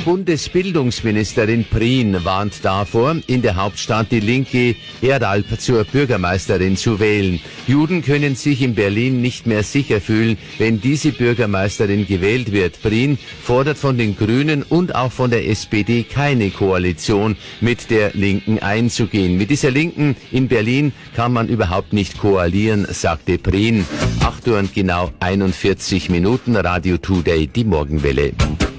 Bundesbildungsministerin Prien warnt davor, in der Hauptstadt die Linke Erdalp zur Bürgermeisterin zu wählen. Juden können sich in Berlin nicht mehr sicher fühlen, wenn diese Bürgermeisterin gewählt wird. Prien fordert von den Grünen und auch von der SPD keine Koalition mit der Linken einzugehen. Mit dieser Linken in Berlin kann man überhaupt nicht koalieren, sagte Prien. 8 Uhr und genau 41 Minuten, Radio Today, die Morgenwelle.